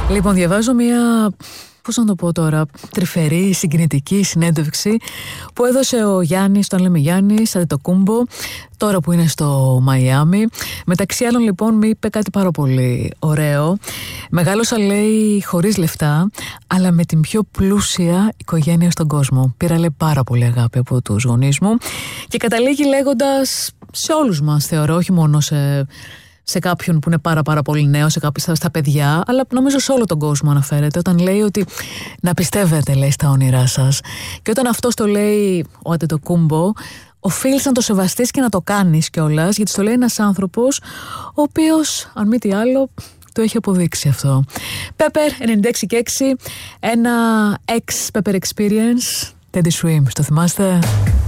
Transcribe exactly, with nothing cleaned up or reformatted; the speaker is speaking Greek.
Λοιπόν, διαβάζω μία, πώς να το πω τώρα, τρυφερή, συγκινητική συνέντευξη που έδωσε ο Γιάννης, τον λέμε Γιάννης Αντετοκούμπο, τώρα που είναι στο Μαϊάμι. Μεταξύ άλλων, λοιπόν, μου είπε κάτι πάρα πολύ ωραίο. Μεγάλωσα, λέει, χωρίς λεφτά, αλλά με την πιο πλούσια οικογένεια στον κόσμο. Πήρα, λέει, πάρα πολύ αγάπη από τους γονείς μου. Και καταλήγει λέγοντας σε όλους μας, θεωρώ, όχι μόνο σε... σε κάποιον που είναι πάρα πάρα πολύ νέο, σε κάποια, στα παιδιά, αλλά νομίζω σε όλο τον κόσμο αναφέρεται, όταν λέει ότι να πιστεύετε, λέει, στα όνειρά σας. Και όταν αυτό το λέει ο Αντετοκούμπο, οφείλεις να το σεβαστείς και να το κάνεις κιόλας, γιατί το λέει ένας άνθρωπος ο οποίος, αν μη τι άλλο, το έχει αποδείξει αυτό. Pepper ενενήντα έξι και έξι, ένα ex-Pepper Experience, Teddy Swims, το θυμάστε?